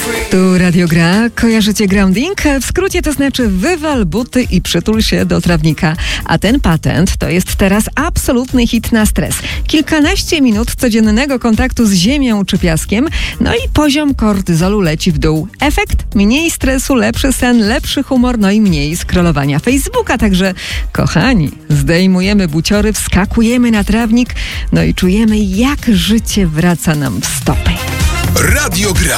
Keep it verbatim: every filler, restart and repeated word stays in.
Tu Radio Gra. Kojarzycie grounding? W skrócie to znaczy wywal buty i przytul się do trawnika. A ten patent to jest teraz absolutny hit na stres. Kilkanaście minut codziennego kontaktu z ziemią czy piaskiem, no i poziom kortyzolu leci w dół. Efekt? Mniej stresu, lepszy sen, lepszy humor, no i mniej scrollowania Facebooka. Także, kochani, zdejmujemy buciory, wskakujemy na trawnik, no i czujemy, jak życie wraca nam w stopy. Radio Gra.